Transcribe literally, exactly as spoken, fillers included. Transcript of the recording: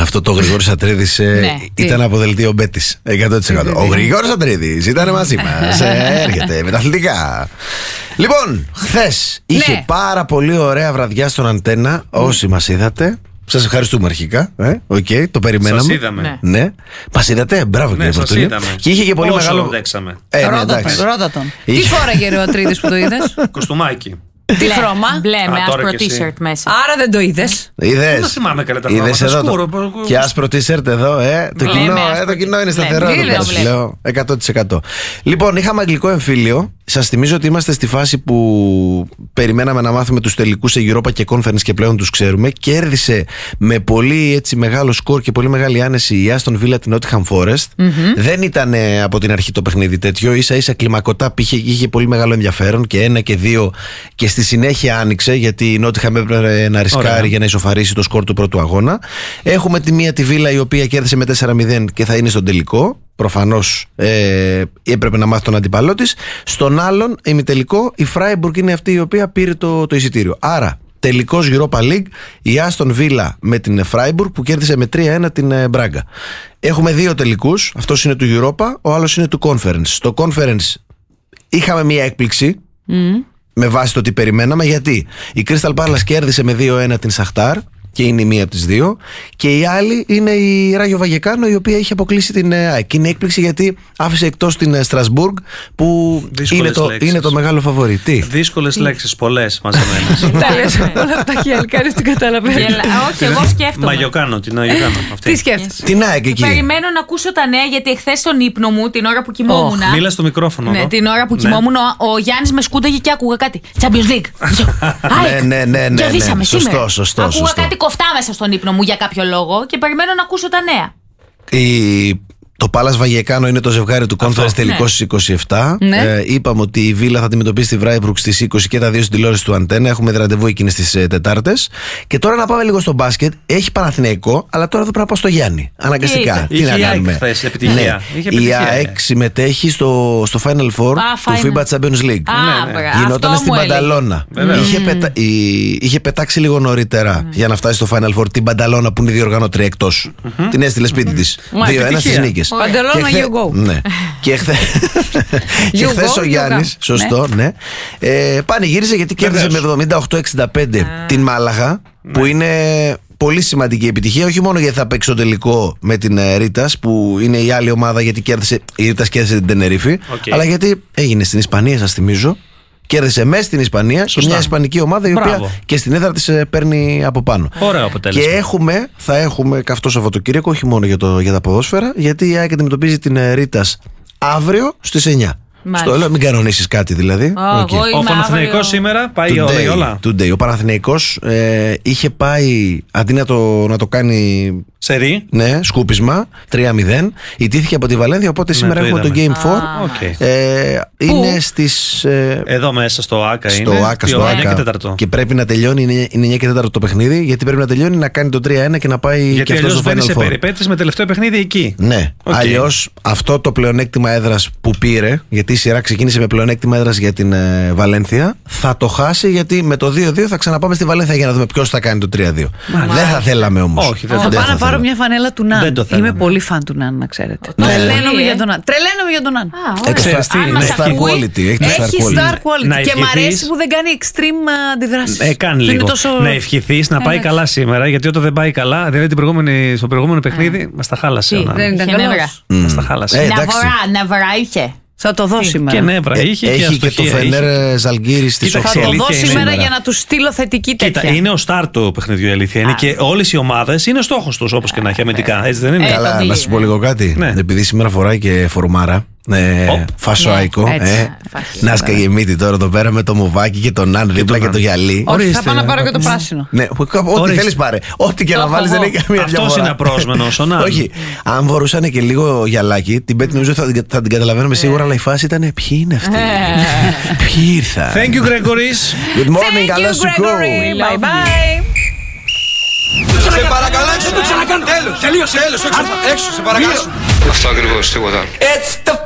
Αυτό το Γρηγόρης Ατρίδης ε, Ναι, ήταν τι? από δελτίο Μπέτης εκατό τοις εκατό. Ο Γρηγόρης Ατρίδης ήταν μαζί μας. ε, Έρχεται με τα αθλητικά. Λοιπόν, χθες είχε Ναι. πάρα πολύ ωραία βραδιά στον Αντένα. Όσοι μας είδατε, σας ευχαριστούμε αρχικά. Ε, okay, το περιμέναμε. Σας είδαμε. Ναι. ναι. Μας είδατε, μπράβο Ναι, κύριε σας Φορτούνη. είδαμε. Και είχε και πολύ Όσο μεγάλο. αντέξαμε. Ε, ναι, Ρώτα εντάξει. τον, ρώτα τον. Τι Είχε- φόραγε ρε ο Ατρίδης που το είδες? Κοστούμάκι. Τι χρώμα? Μπλε με Α, τώρα άσπρο κι εσύ. t-shirt μέσα. Άρα δεν το είδες? Είδες. Δεν θυμάμαι καλά τα Είδες πράγματα. εδώ Σκούρο, το... πο- Και άσπρο t-shirt εδώ, ε. Το, Βλέπε κοινό, ε, άσπρο το κοινό είναι t-shirt. σταθερό Βλέπε, εδώ πέρα, βλέπε. σου λέω. εκατό τοις εκατό. Λοιπόν, είχαμε αγγλικό εμφύλιο. Σας θυμίζω ότι είμαστε στη φάση που περιμέναμε να μάθουμε τους τελικούς σε Europa και Conference και πλέον τους ξέρουμε. Κέρδισε με πολύ έτσι μεγάλο σκορ και πολύ μεγάλη άνεση η Aston Villa την Nottingham Forest. Mm-hmm. Δεν ήταν ε, από την αρχή το παιχνίδι τέτοιο. Ίσα ίσα κλιμακωτά είχε, είχε πολύ μεγάλο ενδιαφέρον και ένα και δύο. Και στη συνέχεια άνοιξε γιατί η Nottingham έπρεπε να ρισκάρει Ωραία. για να ισοφαρίσει το σκορ του πρώτου αγώνα. Έχουμε τη μία τη Villa η οποία κέρδισε με τέσσερα μηδέν και θα είναι στον τελικό. Προφανώς ε, έπρεπε να μάθει τον αντίπαλό της. Στον άλλον ημιτελικό η Freiburg είναι αυτή η οποία πήρε το, το εισιτήριο. Άρα τελικός Europa League η Aston Villa με την Freiburg που κέρδισε με τρία ένα την ε, Braga. Έχουμε δύο τελικούς. Αυτός είναι του Europa, ο άλλος είναι του Conference. Στο Conference είχαμε μία έκπληξη Mm. με βάση το τι περιμέναμε, γιατί η Crystal Palace κέρδισε με δύο ένα την Σαχτάρ και είναι η μία από τις δύο, και η άλλη είναι η Ράγιο Βαγεκάνο η οποία είχε αποκλείσει την ΑΕΚ. Και είναι έκπληξη γιατί άφησε εκτός την Στρασβούργκ που είναι το, είναι το μεγάλο φαβορί. Τι? Δύσκολες λέξεις, πολλές μαζεμένες. Τα λες όλα αυτά χέλκα, δεν την καταλαβαίνω. Γελα- Όχι, εγώ σκέφτομαι. Μαγιοκάνο, την Αγιοκάνο. Τι σκέφτεσαι? Την ΑΕΚ εκεί. Περιμένω να ακούσω τα νέα γιατί εχθές στον ύπνο μου, την ώρα που κοιμόμουν. Μίλα στο μικρόφωνο. Ναι, εδώ. την ώρα που Ναι. κοιμόμουν, ο, ο Γιάννης με σκούνταγε και άκουγα κάτι. Champions League. Ναι, ναι, ναι, ναι, Κερδίσαμε ναι. σήμερα. Σωστό, σωστό, Ακούγα σωστό. κάτι κοφτά μέσα στον ύπνο μου για κάποιο λόγο και περιμένω να ακούσω τα νέα. Η... Το Πάλας Βαγεκάνο είναι το ζευγάρι του Conference τελικός Ναι. στις είκοσι επτά. Ναι. Ε, είπαμε ότι η Βίλα θα αντιμετωπίσει τη Freiburg στις είκοσι και τα δύο στην τηλεόραση του Αντένα. Έχουμε ραντεβού εκείνες τις ε, Τετάρτες. Και τώρα να πάμε λίγο στο μπάσκετ. Έχει Παναθηναϊκό, αλλά τώρα θα πρέπει να πάω στο Γιάννη. Αναγκαστικά. Τι Είχε να η ΑΕΚ κάνουμε. χθες, επιτυχία. Ναι. Είχε Η επιτυχία, ΑΕΚ ε. συμμετέχει στο, στο Final Four Α, του final. FIBA Champions League. Α, ναι. μπρα, Γινόταν αυτό στην μου έλεγε. Πανταλώνα. Βεβαίως. Είχε, πετα... η... είχε πετάξει λίγο νωρίτερα για να φτάσει στο Final Four την Πανταλώνα που είναι η διοργανώτρια εκτός. Την έστειλε σπίτι της. δύο ένα στις επιτυχία. νίκες. Παντελώνα, Και χθε- you go. Ναι. Και χθε και You χθες go, ο you Γιάννης, go. σωστό, ναι. Ε, πανηγύρισε γιατί κέρδισε με Βεβαίως. εβδομήντα οκτώ εξήντα πέντε την Μάλαγα, που είναι πολύ σημαντική επιτυχία. Όχι μόνο γιατί θα παίξει το τελικό με την ε, Ρίτας, που είναι η άλλη ομάδα, γιατί κέρδισε, η Ρίτας κέρδισε την Τενερίφη, Οκ. αλλά γιατί έγινε στην Ισπανία, σας θυμίζω. Κέρδισε μέσα στην Ισπανία Σωστά. και μια ισπανική ομάδα η οποία Μπράβο. και στην έδρα της ε, παίρνει από πάνω. Ωραίο αποτέλεσμα. Και έχουμε, θα έχουμε καυτό Σαββατοκύριακο, όχι μόνο για, το, για τα ποδόσφαιρα, γιατί η ΑΕΚ αντιμετωπίζει την ε, Ρίτας αύριο στις εννιά. Μάλιστα. Στο λέω, μην κανονίσεις κάτι δηλαδή. Ω, Οκ. εγώ Ο είμαι Παναθηναϊκός αύριο. σήμερα πάει όλα ή όλα. Today. Ο Παναθηναϊκός ε, είχε πάει, αντί να το, να το κάνει Σερί. ναι, σκούπισμα τρία μηδέν, ιτήθηκε από τη Βαλένθια, οπότε σήμερα το έχουμε το είδαμε. Game φορ. Οκ. Ε, είναι στις ε, Εδώ μέσα στο ΆΚΑ στο είναι. ΆΚΑ, Τι στο ώρα, εννιά ΆΚΑ. και τέταρτο. Και πρέπει να τελειώνει, είναι, είναι εννιά και τέταρτο το παιχνίδι, γιατί πρέπει να τελειώνει να κάνει το τρία ένα και να πάει Γιατί και αυτό αλλιώς στο μπαίνει Final σε Four. περιπέτειες με τελευταίο παιχνίδι εκεί. Ναι. Οκ. Αλλιώς αυτό το πλεονέκτημα έδρας που πήρε, γιατί η σειρά ξεκίνησε με πλεονέκτημα έδρας για την ε, Βαλένθια, θα το χάσει γιατί με το δύο δύο θα ξαναπάμε στη Βαλένθια για να δούμε ποιος θα κάνει το τρία δύο. Δεν θα θέλαμε όμως. Όχι, δεν Θα το Δεν πάω να θα πάρω θέλαμε. μια φανέλα του Ναν. Δεν το θέλαμε. Είμαι πολύ φαν του Ναν, να ξέρετε. Ναι. Τρελαίνομαι Πολύ, για ε. τον Ναν. Τρελαίνομαι για τον Ναν. Α, Ε, ωραία. ξέρεις τι, Αν είναι μας star ακούει, quality. Έχει star Έχει quality. star quality. Να Και μ' ευχηθείς. αρέσει που δεν κάνει extreme αντιδράσεις. Ε, κάνει Δεν είναι λίγο. τόσο- Να ευχηθείς να πάει καλά σήμερα, γιατί όταν δεν πάει καλά, δηλαδή την προηγούμενη, στο προηγούμενο παιχνίδι, μας τα χάλασε. Τι, ο Ναν. Δεν ήταν Είχε νεύρα. καλός. Μας τα χάλασε. Ε, εντάξει. Ναυαρά, ναυαρά είχε. Θα το δω σήμερα. Και νεύρα είχε και Έχει και το αστοχία Φενέρ είχε. Ζαλγκύρη στη Κοίταξε, Θα Σοφία. το δω αλήθεια είναι σήμερα σήμερα. για να του στείλω θετική Κοίτα, τέτοια. είναι ο στάρ του παιχνιδιού, η αλήθεια είναι. Και όλες οι ομάδες είναι ο στόχος τους, όπως και να έχει αμυντικά. Έτσι δεν είναι. Ε, το Καλά, να δει, σα πω ναι. λίγο κάτι. Ναι. Επειδή σήμερα φοράει και φορμάρα. Ε, Οπ. φασοαϊκό. Ναι, έτσι. Ε, Φάση. να σκαγε μύτη τώρα εδώ πέρα με το μουβάκι και τον Ναν δίπλα τον και Ναν. το γυαλί. Όχι, θα Ορίστε. πάω να πάρω και το πράσινο. Ναι, ό,τι Ορίστε. θέλει πάρε. Ό,τι και να έχω βάλει δεν εγώ. έχει καμία Αυτός διαφορά. είναι απρόσμενος, ο Ναν. Όχι. Αν φορούσαν και λίγο γυαλάκι, την Πέτη νομίζω θα, την- θα την καταλαβαίνουμε σίγουρα, αλλά η φάση ήταν ποιοι είναι αυτοί. Ποιοι ήρθαν. Thank you, Gregoris. Good morning, Thank καλό you, σου κου. Gregory. Bye bye. Σε παρακαλώ, έξω το ξανακάνω. Τέλος, τελείωσε, τέλος, έξω, έξω, σε παρακαλώ. Αυτό ακριβώς, τίποτα. It's the